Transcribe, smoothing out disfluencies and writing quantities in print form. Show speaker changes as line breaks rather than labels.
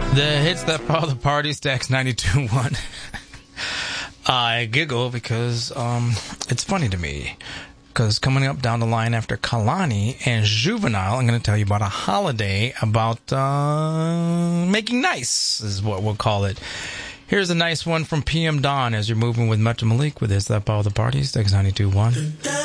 The hits that follow the party, Stacks 92.1. I giggle because it's funny to me. Because coming up down the line after Kalani and Juvenile, I'm going to tell you about a holiday about making nice, is what we'll call it. Here's a nice one from PM Dawn as you're moving with Metro Malik with his That Follow the Party, Stacks 92.1.